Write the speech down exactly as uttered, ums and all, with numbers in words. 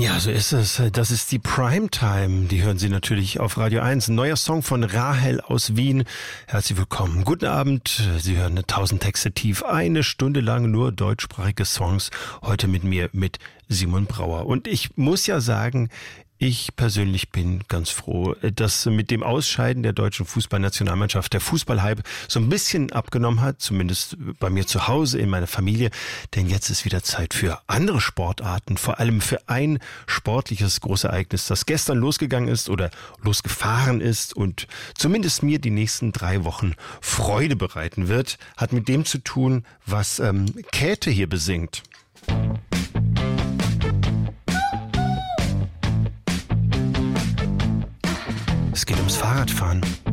Ja, so ist es. Das ist die Primetime. Die hören Sie natürlich auf Radio eins. Ein neuer Song von Rahel aus Wien. Herzlich willkommen. Guten Abend. Sie hören tausend Texte tief. Eine Stunde lang nur deutschsprachige Songs. Heute mit mir, mit Simon Brauer. Und ich muss ja sagen, ich persönlich bin ganz froh, dass mit dem Ausscheiden der deutschen Fußballnationalmannschaft der Fußballhype so ein bisschen abgenommen hat, zumindest bei mir zu Hause, in meiner Familie. Denn jetzt ist wieder Zeit für andere Sportarten, vor allem für ein sportliches Großereignis, das gestern losgegangen ist oder losgefahren ist und zumindest mir die nächsten drei Wochen Freude bereiten wird. Hat mit dem zu tun, was ähm, Käthe hier besingt. Es geht ums Fahrradfahren.